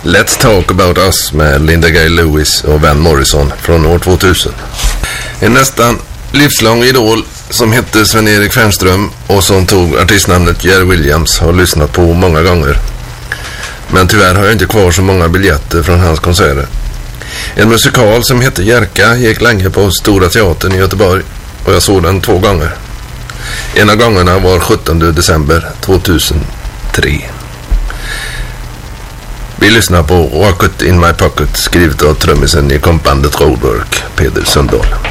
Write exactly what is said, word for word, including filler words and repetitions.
Let's Talk About Us med Linda Gay Lewis och Van Morrison från år tvåtusen. En nästan livslång idol som hette Sven-Erik Fernström och som tog artistnamnet Jerry Williams har lyssnat på många gånger. Men tyvärr har jag inte kvar så många biljetter från hans konserter. En musikal som hette Jerka gick länge på Stora Teatern i Göteborg och jag såg den två gånger. En av gångerna var sjuttonde december tvåtusentre. Vi lyssnar på Walk It In My Pocket, skrivet av trummisen i kompbandet Roadwork, Peder Sundahl.